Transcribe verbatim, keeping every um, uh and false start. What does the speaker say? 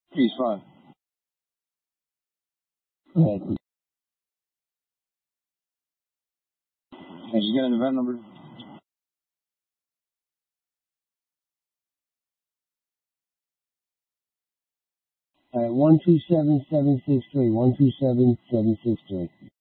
He's fine. Go ahead. Did you get an event number? All right, one two seven seven six three. One two seven seven six three.